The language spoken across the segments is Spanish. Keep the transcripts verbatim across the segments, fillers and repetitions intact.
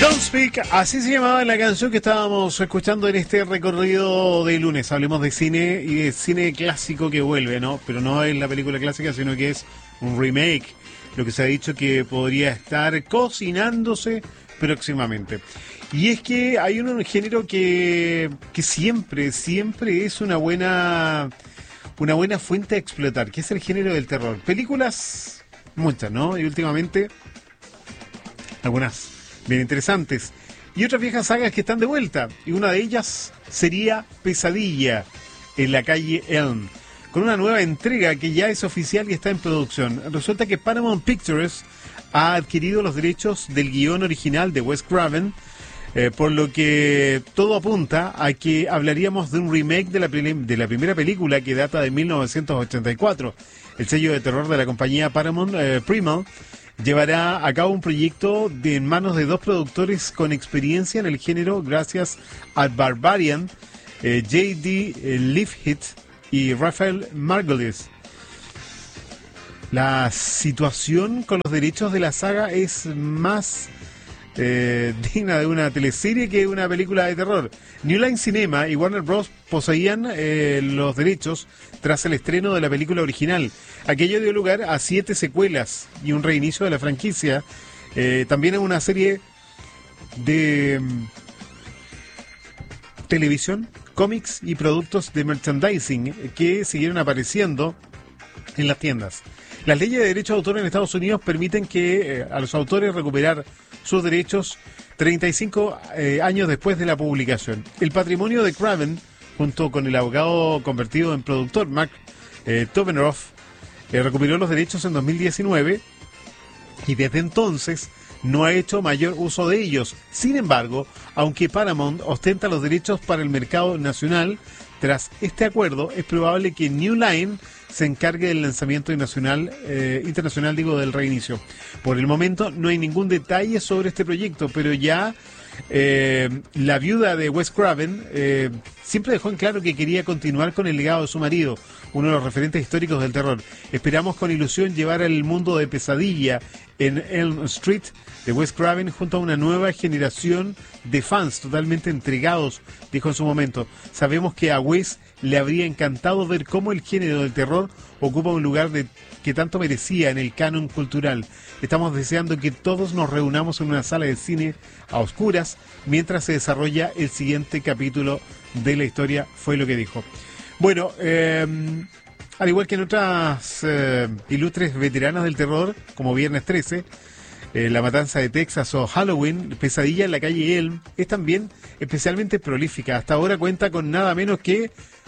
Don't Speak, así se llamaba la canción que estábamos escuchando en este recorrido de lunes. Hablemos de cine y de cine clásico que vuelve, ¿no? Pero no es la película clásica, sino que es un remake. Lo que se ha dicho que podría estar cocinándose próximamente. Y es que hay un género que, que siempre, siempre es una buena, una buena fuente a explotar, que es el género del terror. Películas, muchas, ¿no? Y últimamente, algunas bien interesantes. Y otras viejas sagas que están de vuelta. Y una de ellas sería Pesadilla en la calle Elm, con una nueva entrega que ya es oficial y está en producción. Resulta que Paramount Pictures ha adquirido los derechos del guión original de Wes Craven, eh, por lo que todo apunta a que hablaríamos de un remake de la, de la primera película, que data de mil novecientos ochenta y cuatro. El sello de terror de la compañía Paramount, eh, Primal, llevará a cabo un proyecto de, en manos de dos productores con experiencia en el género gracias a Barbarian, eh, J D Lifshitz y Rafael Margolis. La situación con los derechos de la saga es más eh, digna de una teleserie que de una película de terror. New Line Cinema y Warner Bros. Poseían eh, los derechos tras el estreno de la película original. Aquello dio lugar a siete secuelas y un reinicio de la franquicia. Eh, también a una serie de um, televisión, cómics y productos de merchandising que siguieron apareciendo en las tiendas. Las leyes de derechos de autor en Estados Unidos permiten que eh, a los autores recuperar sus derechos treinta y cinco eh, años después de la publicación. El patrimonio de Craven, junto con el abogado convertido en productor Mark eh, Tobenroff, eh, recuperó los derechos en dos mil diecinueve y desde entonces no ha hecho mayor uso de ellos. Sin embargo, aunque Paramount ostenta los derechos para el mercado nacional, tras este acuerdo es probable que New Line se encargue del lanzamiento nacional, eh, internacional digo, del reinicio. Por el momento no hay ningún detalle sobre este proyecto, pero ya eh, la viuda de Wes Craven eh, siempre dejó en claro que quería continuar con el legado de su marido, uno de los referentes históricos del terror. Esperamos con ilusión llevar al mundo de Pesadilla en Elm Street de Wes Craven junto a una nueva generación de fans totalmente entregados, dijo en su momento. Sabemos que a Wes le habría encantado ver cómo el género del terror ocupa un lugar de, que tanto merecía en el canon cultural. Estamos deseando que todos nos reunamos en una sala de cine a oscuras mientras se desarrolla el siguiente capítulo de la historia, fue lo que dijo. Bueno, eh, al igual que en otras eh, ilustres veteranas del terror, como Viernes trece, eh, La Matanza de Texas o Halloween, Pesadilla en la calle Elm es también especialmente prolífica. Hasta ahora cuenta con nada menos que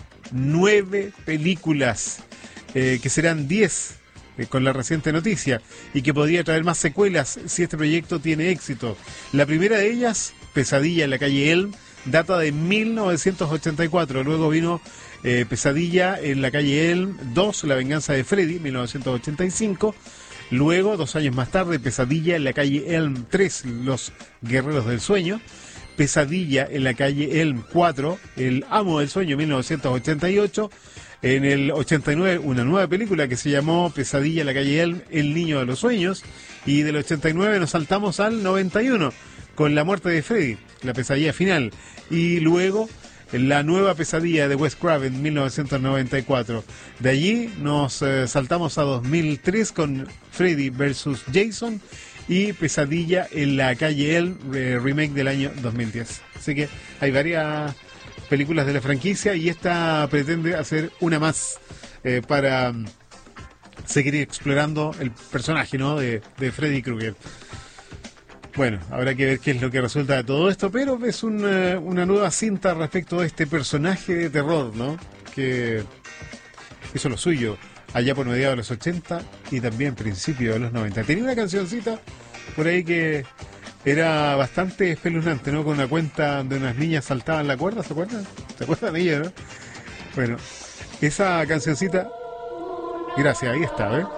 nueve películas, eh, que serán diez eh, con la reciente noticia, y que podría traer más secuelas si este proyecto tiene éxito. La primera de ellas, Pesadilla en la calle Elm, data de mil novecientos ochenta y cuatro. Luego vino eh, Pesadilla en la calle Elm dos, La Venganza de Freddy, mil novecientos ochenta y cinco. Luego, dos años más tarde, Pesadilla en la calle Elm tres, Los Guerreros del Sueño. Pesadilla en la calle Elm cuatro, El Amo del Sueño, mil novecientos ochenta y ocho. En el ochenta y nueve, una nueva película que se llamó Pesadilla en la calle Elm, El Niño de los Sueños. Y del ochenta y nueve nos saltamos al noventa y uno, con La Muerte de Freddy, la pesadilla final. Y luego la nueva Pesadilla de Wes Craven, mil novecientos noventa y cuatro. De allí nos eh, saltamos a dos mil tres con Freddy versus Jason y Pesadilla en la calle Elm, eh, remake del año dos mil diez. Así que hay varias películas de la franquicia y esta pretende hacer una más eh, para um, seguir explorando el personaje, ¿no?, de, de Freddy Krueger. Bueno, habrá que ver qué es lo que resulta de todo esto, pero es una, una nueva cinta respecto a este personaje de terror, ¿no?, que hizo lo suyo allá por mediados de los ochenta y también principios de los noventa. Tenía una cancioncita por ahí que era bastante espeluznante, ¿no?, con una cuenta donde unas niñas saltaban la cuerda, ¿se acuerdan? ¿Se acuerdan de ella, no? Bueno, esa cancioncita, gracias, ahí está, ¿eh?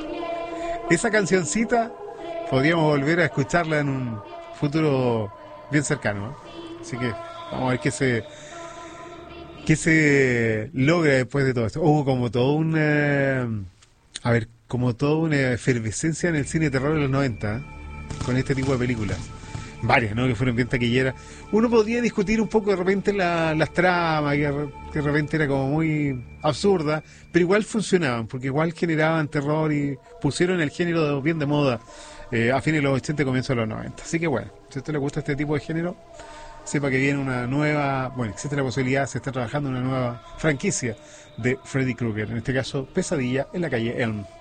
Esa cancioncita podríamos volver a escucharla en un futuro bien cercano, ¿no? Así que vamos a ver qué se qué se logra después de todo esto. Hubo como todo un eh, a ver, como toda una efervescencia en el cine de terror de los noventa, ¿eh?, con este tipo de películas. varias, ¿no? Que fueron bien taquilleras. Uno podría discutir un poco de repente la, las tramas, que, que de repente era como muy absurda, pero igual funcionaban, porque igual generaban terror y pusieron el género bien de moda eh, a fines de los ochenta y comienzos de los noventa. Así que bueno, si a usted le gusta este tipo de género, sepa que viene una nueva, bueno, existe la posibilidad, se está trabajando en una nueva franquicia de Freddy Krueger, en este caso Pesadilla en la calle Elm.